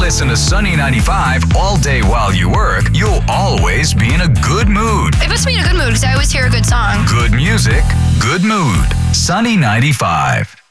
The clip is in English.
listen to Sunny 95 all day while you work, you'll always be in a good mood. It puts me in a good mood because I always hear a good song. Good music, good mood. Sunny 95.